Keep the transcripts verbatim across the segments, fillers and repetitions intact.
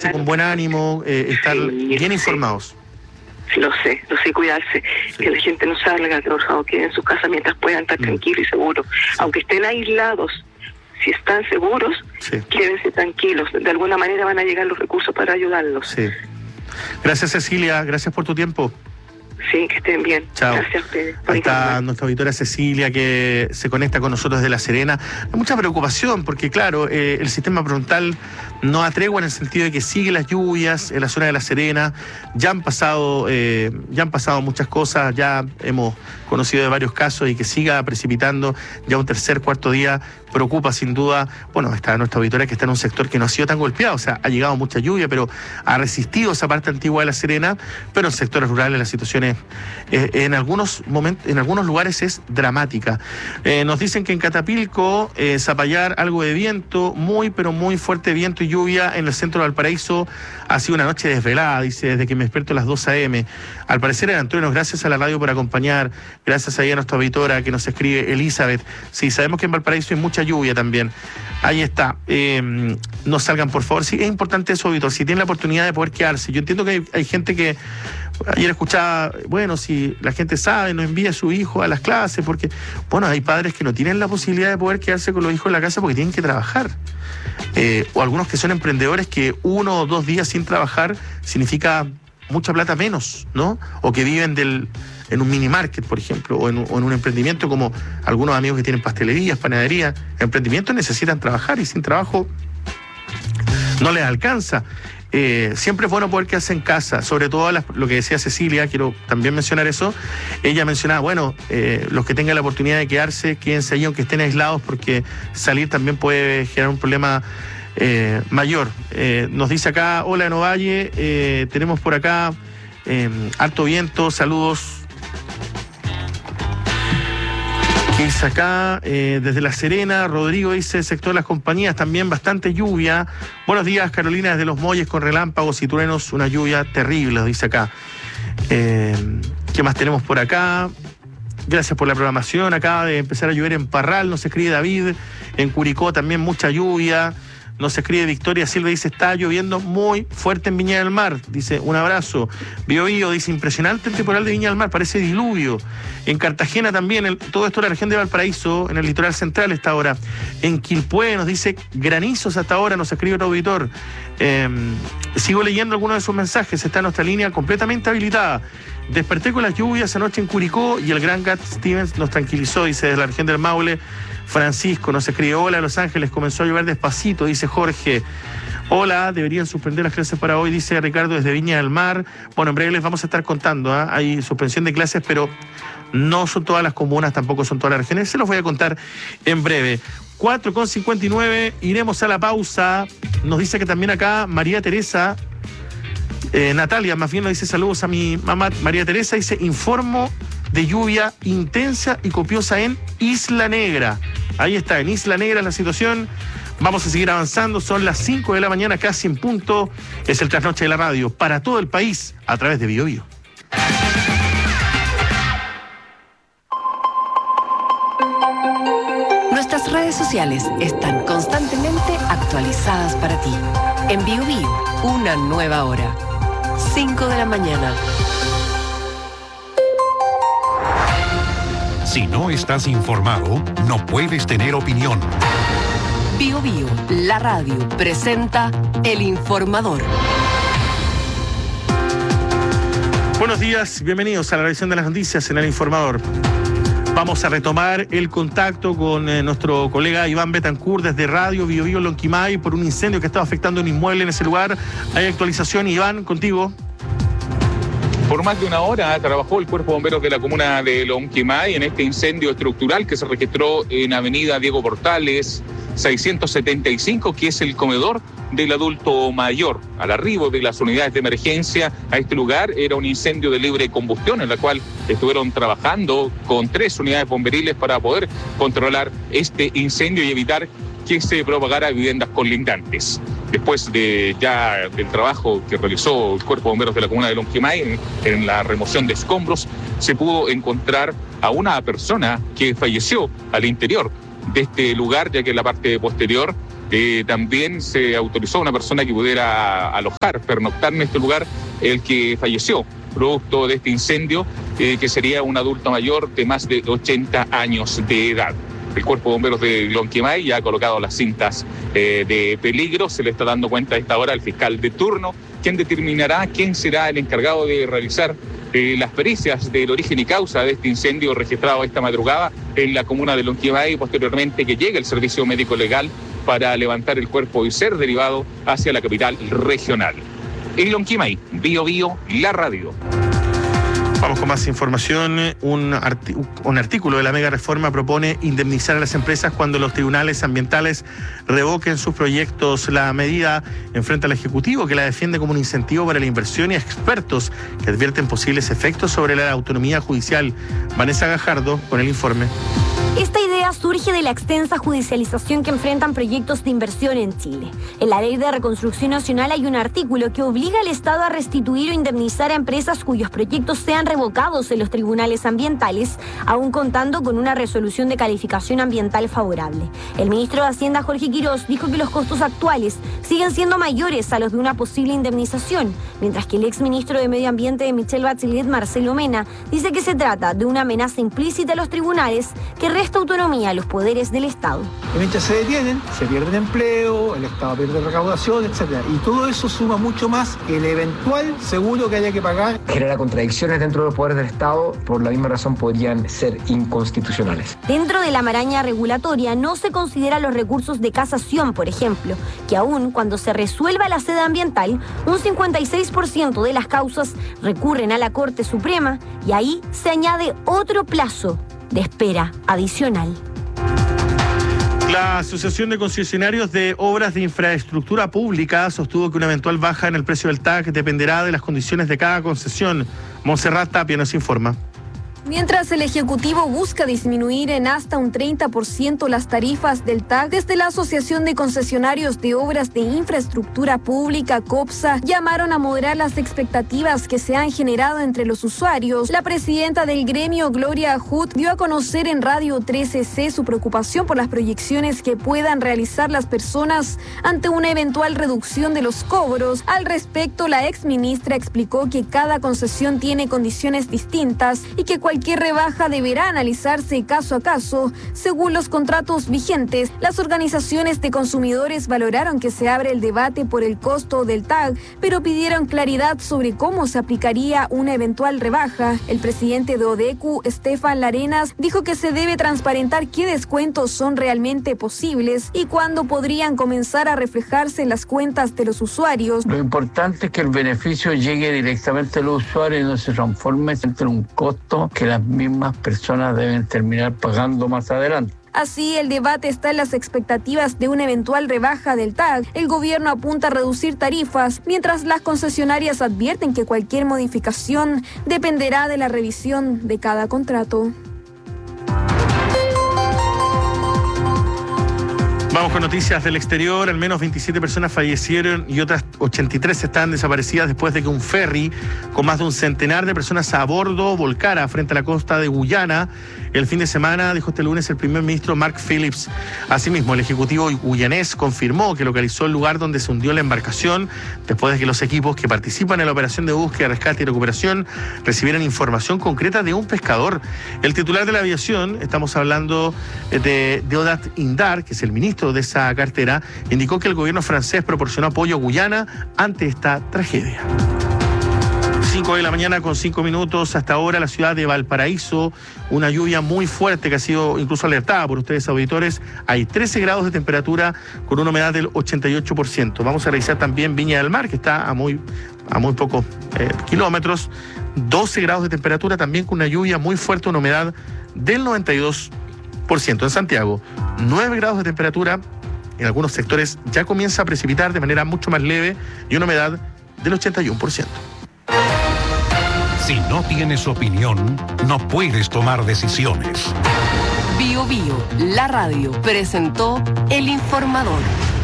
claro, con buen ánimo, eh, estar sí, bien informados. Sí, lo sé, lo sé, cuidarse, sí. Que la gente no salga, que por favor quede en su casa mientras puedan estar mm. tranquilos y seguros. Sí. Aunque estén aislados, si están seguros, sí. Quédense tranquilos. De alguna manera van a llegar los recursos para ayudarlos. Sí. Gracias, Cecilia. Gracias por tu tiempo. Sí, que estén bien. Chao. Gracias a ustedes. Ahí está nuestra auditora Cecilia, que se conecta con nosotros desde La Serena. Hay mucha preocupación porque, claro, eh, el sistema frontal no atregua en el sentido de que sigue las lluvias en la zona de La Serena. Ya han pasado, eh, ya han pasado muchas cosas, ya hemos conocido de varios casos, y que siga precipitando ya un tercer, cuarto día preocupa sin duda. Bueno, está nuestra auditora, que está en un sector que no ha sido tan golpeado, o sea, ha llegado mucha lluvia, pero ha resistido esa parte antigua de La Serena, pero en sectores rurales la situación es, eh, en algunos momentos, en algunos lugares es dramática. Eh, nos dicen que en Catapilco, eh, Zapallar, algo de viento, muy pero muy fuerte viento y lluvia en el centro de Valparaíso. Ha sido una noche desvelada, dice, desde que me despierto a las dos a eme. Al parecer eran truenos. Gracias a la radio por acompañar, gracias ahí a nuestra auditora que nos escribe, Elizabeth. Sí, sabemos que en Valparaíso hay mucha lluvia también. Ahí está. Eh, no salgan, por favor. Sí, es importante eso, auditor, si tienen la oportunidad de poder quedarse. Yo entiendo que hay, hay gente que, ayer escuchaba, bueno, si la gente sabe, no envía a su hijo a las clases, porque, bueno, hay padres que no tienen la posibilidad de poder quedarse con los hijos en la casa porque tienen que trabajar. Eh, o algunos que son emprendedores que uno o dos días sin trabajar significa mucha plata menos, ¿no? O que viven del, en un mini market, por ejemplo, o en, o en un emprendimiento, como algunos amigos que tienen pastelerías, panaderías. Emprendimientos necesitan trabajar y sin trabajo no les alcanza. Eh, siempre es bueno poder quedarse en casa, sobre todo las, lo que decía Cecilia, quiero también mencionar eso. Ella mencionaba, bueno, eh, los que tengan la oportunidad de quedarse, quédense ahí aunque estén aislados, porque salir también puede generar un problema eh, mayor. Eh, nos dice acá, hola en Ovalle, eh, tenemos por acá eh, alto viento, saludos. ¿Qué dice acá? Eh, desde La Serena, Rodrigo dice, sector de las compañías, también bastante lluvia. Buenos días, Carolina, desde Los Molles, con relámpagos y truenos, una lluvia terrible, dice acá. Eh, ¿Qué más tenemos por acá? Gracias por la programación. Acaba de empezar a llover en Parral, nos escribe David. En Curicó también mucha lluvia. Nos escribe Victoria Silva, dice, está lloviendo muy fuerte en Viña del Mar. Dice, un abrazo. Bio Bio dice, impresionante el temporal de Viña del Mar, parece diluvio. En Cartagena también, el, todo esto en la región de Valparaíso, en el litoral central esta hora. En Quilpué nos dice, granizos hasta ahora, nos escribe otro auditor. Eh, sigo leyendo algunos de sus mensajes, está nuestra línea completamente habilitada. Desperté con las lluvias anoche en Curicó y el gran Gat Stevens nos tranquilizó, dice, desde la región del Maule. Francisco nos escribe, hola Los Ángeles, comenzó a llover despacito, dice Jorge. Hola, deberían suspender las clases para hoy, dice Ricardo desde Viña del Mar. Bueno, en breve les vamos a estar contando, ¿eh? Hay suspensión de clases, pero no son todas las comunas, tampoco son todas las regiones, se los voy a contar en breve. cuatro con cincuenta y nueve, iremos a la pausa. Nos dice que también acá María Teresa, eh, Natalia, más bien nos dice saludos a mi mamá María Teresa, dice, informo de lluvia intensa y copiosa en Isla Negra. Ahí está, en Isla Negra la situación. Vamos a seguir avanzando, son las cinco de la mañana, casi en punto. Es el Trasnoche de la Radio para todo el país a través de Bio Bio. Nuestras redes sociales están constantemente actualizadas para ti. En Bio Bio, una nueva hora. cinco de la mañana. Si no estás informado, no puedes tener opinión. Bio Bio, la radio, presenta El Informador. Buenos días, bienvenidos a la revisión de las noticias en El Informador. Vamos a retomar el contacto con eh, nuestro colega Iván Betancourt desde Radio Bio Bio Lonquimay por un incendio que estaba afectando un inmueble en ese lugar. Hay actualización, Iván, contigo. Por más de una hora trabajó el Cuerpo de Bomberos de la comuna de Lonquimay en este incendio estructural que se registró en Avenida Diego Portales seiscientos setenta y cinco, que es el comedor del adulto mayor. Al arribo de las unidades de emergencia a este lugar era un incendio de libre combustión en la cual estuvieron trabajando con tres unidades bomberiles para poder controlar este incendio y evitar que se propagara a viviendas colindantes. Después de ya del trabajo que realizó el Cuerpo de Bomberos de la comuna de Lonquimay en, en la remoción de escombros, se pudo encontrar a una persona que falleció al interior de este lugar, ya que en la parte posterior Eh, también se autorizó a una persona que pudiera alojar, pernoctar en este lugar, el que falleció producto de este incendio, eh, que sería un adulto mayor de más de ochenta años de edad. El Cuerpo de Bomberos de Lonquimay ya ha colocado las cintas eh, de peligro. Se le está dando cuenta a esta hora al fiscal de turno, quien determinará quién será el encargado de realizar eh, las pericias del origen y causa de este incendio registrado esta madrugada en la comuna de Lonquimay, y posteriormente que llegue el servicio médico legal para levantar el cuerpo y ser derivado hacia la capital regional. En Lonquimay, Bio Bio, la radio. Vamos con más información. Un, arti- un artículo de la mega reforma propone indemnizar a las empresas cuando los tribunales ambientales revoquen sus proyectos. La medida enfrenta al Ejecutivo, que la defiende como un incentivo para la inversión, y a expertos que advierten posibles efectos sobre la autonomía judicial. Vanessa Gajardo con el informe. Esta idea surge de la extensa judicialización que enfrentan proyectos de inversión en Chile. En la Ley de Reconstrucción Nacional hay un artículo que obliga al Estado a restituir o indemnizar a empresas cuyos proyectos sean revocados en los tribunales ambientales, aún contando con una resolución de calificación ambiental favorable. El ministro de Hacienda, Jorge Quirós, dijo que los costos actuales siguen siendo mayores a los de una posible indemnización, mientras que el exministro de Medio Ambiente de Michelle Bachelet, Marcelo Mena, dice que se trata de una amenaza implícita a los tribunales que resta autonomía a los poderes del Estado. Y mientras se detienen, se pierde empleo, el Estado pierde recaudación, etcétera. Y todo eso suma mucho más el eventual seguro que haya que pagar. Genera contradicciones dentro de los poderes del Estado, por la misma razón podrían ser inconstitucionales. Dentro de la maraña regulatoria no se consideran los recursos de casación, por ejemplo, que aún cuando se resuelva la sede ambiental, un cincuenta y seis por ciento de las causas recurren a la Corte Suprema, y ahí se añade otro plazo de espera adicional. La Asociación de Concesionarios de Obras de Infraestructura Pública sostuvo que una eventual baja en el precio del T A C dependerá de las condiciones de cada concesión. Montserrat Tapia nos informa. Mientras el Ejecutivo busca disminuir en hasta un treinta por ciento las tarifas del T A C, desde la Asociación de Concesionarios de Obras de Infraestructura Pública, COPSA, llamaron a moderar las expectativas que se han generado entre los usuarios. La presidenta del gremio, Gloria Ajut, dio a conocer en Radio trece ce su preocupación por las proyecciones que puedan realizar las personas ante una eventual reducción de los cobros. Al respecto, la exministra explicó que cada concesión tiene condiciones distintas y que cualquier Cualquier rebaja deberá analizarse caso a caso, según los contratos vigentes. Las organizaciones de consumidores valoraron que se abre el debate por el costo del T A C, pero pidieron claridad sobre cómo se aplicaría una eventual rebaja. El presidente de ODECU, Estefan Larenas, dijo que se debe transparentar qué descuentos son realmente posibles y cuándo podrían comenzar a reflejarse en las cuentas de los usuarios. Lo importante es que el beneficio llegue directamente a los usuarios y no se transforme en un costo que las mismas personas deben terminar pagando más adelante. Así, el debate está en las expectativas de una eventual rebaja del T A C. El gobierno apunta a reducir tarifas, mientras las concesionarias advierten que cualquier modificación dependerá de la revisión de cada contrato. Vamos con noticias del exterior. Al menos veintisiete personas fallecieron y otras ochenta y tres están desaparecidas después de que un ferry con más de un centenar de personas a bordo volcara frente a la costa de Guyana el fin de semana, dijo este lunes el primer ministro Mark Phillips. Asimismo, el ejecutivo guyanés confirmó que localizó el lugar donde se hundió la embarcación después de que los equipos que participan en la operación de búsqueda, rescate y recuperación recibieran información concreta de un pescador. El titular de la aviación, estamos hablando de Deodat Indar, que es el ministro de esa cartera, indicó que el gobierno francés proporcionó apoyo a Guyana ante esta tragedia. cinco de la mañana con cinco minutos. Hasta ahora la ciudad de Valparaíso, una lluvia muy fuerte que ha sido incluso alertada por ustedes auditores. Hay trece grados de temperatura con una humedad del ochenta y ocho por ciento. Vamos a revisar también Viña del Mar, que está a muy, a muy pocos eh, kilómetros. doce grados de temperatura también con una lluvia muy fuerte, una humedad del noventa y dos por ciento. En Santiago, nueve grados de temperatura. En algunos sectores ya comienza a precipitar de manera mucho más leve y una humedad del ochenta y uno por ciento. Si no tienes opinión, no puedes tomar decisiones. Bio Bio, la radio, presentó El Informador.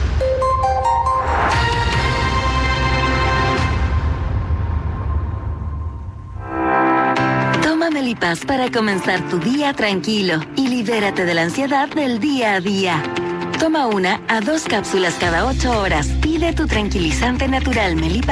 Toma Melipaz para comenzar tu día tranquilo y libérate de la ansiedad del día a día. Toma una a dos cápsulas cada ocho horas. Pide tu tranquilizante natural Melipa